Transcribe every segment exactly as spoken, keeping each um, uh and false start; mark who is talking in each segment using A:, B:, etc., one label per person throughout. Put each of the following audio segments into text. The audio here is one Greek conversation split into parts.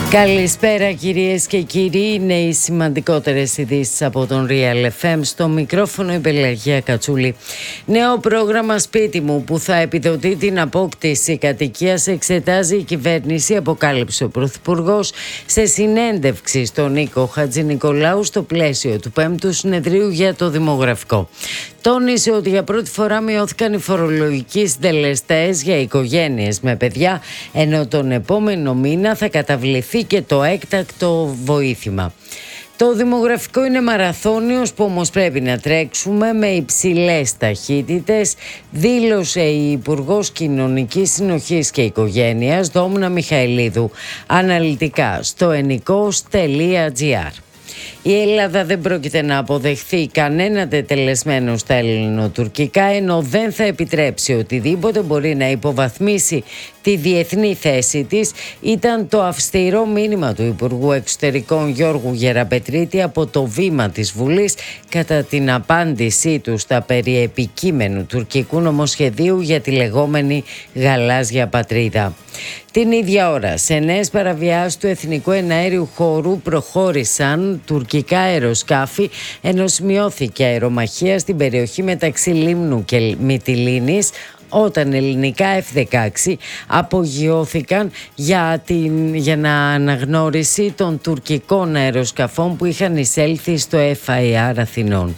A: Καλησπέρα κυρίες και κύριοι, είναι οι σημαντικότερες ειδήσεις από τον Real εφ εμ. Στο μικρόφωνο η Πελαγία Κατσούλη. Νέο πρόγραμμα σπίτι μου που θα επιδοτεί την απόκτηση κατοικίας εξετάζει η κυβέρνηση, αποκάλυψε ο Πρωθυπουργός σε συνέντευξη στον Νίκο Χατζηνικολάου στο πλαίσιο του πέμπτου συνεδρίου για το δημογραφικό. Τόνισε ότι για πρώτη φορά μειώθηκαν οι φορολογικοί συντελεστές για οικογένειες με παιδιά, ενώ τον επόμενο μήνα θα καταβληθεί και το έκτακτο βοήθημα. Το δημογραφικό είναι μαραθώνιος που όμως πρέπει να τρέξουμε με υψηλές ταχύτητες, δήλωσε η Υπουργός Κοινωνικής Συνοχής και Οικογένειας Δόμνα Μιχαηλίδου αναλυτικά στο ενικός τελεία τζι άρ. Η Ελλάδα δεν πρόκειται να αποδεχθεί κανένα τετελεσμένο στα ελληνοτουρκικά, ενώ δεν θα επιτρέψει οτιδήποτε μπορεί να υποβαθμίσει τη διεθνή θέση της, ήταν το αυστηρό μήνυμα του Υπουργού Εξωτερικών Γιώργου Γεραπετρίτη από το βήμα της Βουλής κατά την απάντησή του στα περί επικείμενου τουρκικού νομοσχεδίου για τη λεγόμενη γαλάζια πατρίδα. Την ίδια ώρα, σε νέες παραβιάσεις του εθνικού εναέριου χώρου προχώρησαν τουρκικά αεροσκάφη, ενώ σημειώθηκε αερομαχία στην περιοχή μεταξύ Λίμνου και Μυτιλήνης, όταν ελληνικά εφ δεκαέξι απογειώθηκαν για, την, για να αναγνώριση των τουρκικών αεροσκαφών που είχαν εισέλθει στο εφ άι αρ Αθηνών.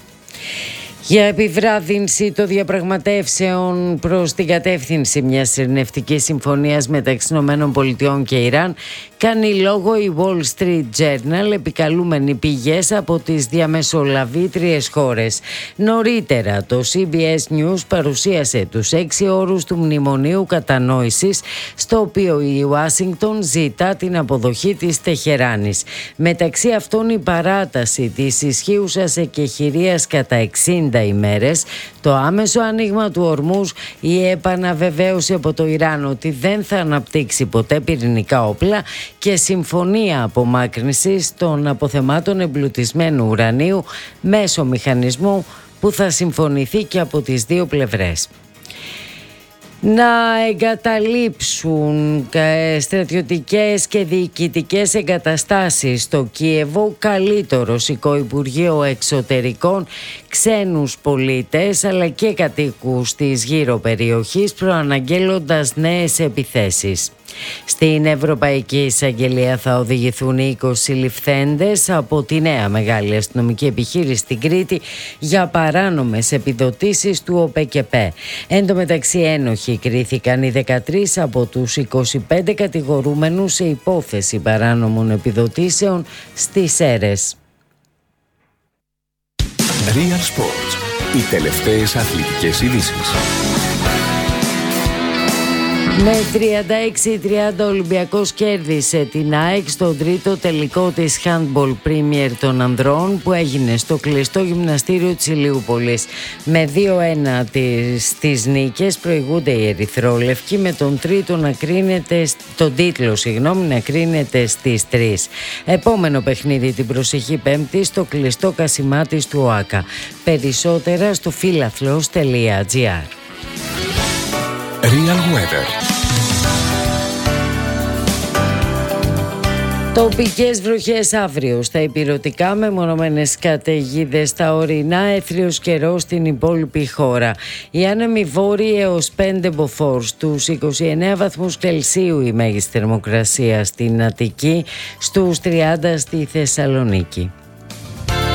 A: Για επιβράδυνση των διαπραγματεύσεων προς την κατεύθυνση μιας ειρηνευτικής συμφωνίας μεταξύ ΗΠΑ και Ιράν κάνει λόγο η Wall Street Journal, επικαλούμενη πηγές από τις διαμεσολαβήτριες χώρες. Νωρίτερα το σι μπι ες News παρουσίασε τους έξι όρους του Μνημονίου Κατανόησης, στο οποίο η Ουάσιγκτον ζητά την αποδοχή της Τεχεράνης. Μεταξύ αυτών η παράταση της ισχύουσας εκεχηρίας κατά εξήντα ημέρες, το άμεσο άνοιγμα του Ορμούζ, η επαναβεβαίωση από το Ιράν ότι δεν θα αναπτύξει ποτέ πυρηνικά όπλα και συμφωνία απομάκρυνσης των αποθεμάτων εμπλουτισμένου ουρανίου μέσω μηχανισμού που θα συμφωνηθεί και από τις δύο πλευρές. Να εγκαταλείψουν στρατιωτικές και διοικητικές εγκαταστάσεις στο Κίεβο καλεί το Ρωσικό Υπουργείο Εξωτερικών ξένους πολίτες αλλά και κατοίκους της γύρω περιοχής, προαναγγέλλοντας νέες επιθέσεις. Στην Ευρωπαϊκή Εισαγγελία θα οδηγηθούν είκοσι συλληφθέντες από τη νέα μεγάλη αστυνομική επιχείρηση στην Κρήτη για παράνομες επιδοτήσεις του ΟΠΕΚΕΠΕ. Εν τω μεταξύ ένοχοι κρίθηκαν οι δεκατρείς από τους είκοσι πέντε κατηγορούμενους σε υπόθεση παράνομων επιδοτήσεων στις Σέρρες.
B: Real Sports. Οι τελευταίες αθλητικές ειδήσεις.
A: Με τριάντα έξι τριάντα ο Ολυμπιακός κέρδισε την ΑΕΚ στον τρίτο τελικό της Handball Premier των ανδρών που έγινε στο κλειστό γυμναστήριο της Ηλιούπολης. Με δύο ένα τις, τις νίκες προηγούνται οι ερυθρόλευκοι, με τον, τρίτο να κρίνεται, τον τίτλο συγγνώμη, να κρίνεται στις τρεις. Επόμενο παιχνίδι την προσεχή Πέμπτη στο κλειστό Κασιμάτης του ΟΑΚΑ. Περισσότερα στο φίλαθλος τελεία τζι άρ.
B: Real Weather.
A: Τοπικές βροχές αύριο στα ηπειρωτικά, μεμονωμένες καταιγίδες στα ορεινά, έθριος καιρός στην υπόλοιπη χώρα. Οι άνεμοι βόρειοι έως πέντε μποφόρ, στους είκοσι εννέα βαθμούς Κελσίου η μέγιστη θερμοκρασία στην Αττική, στους τριάντα στη Θεσσαλονίκη.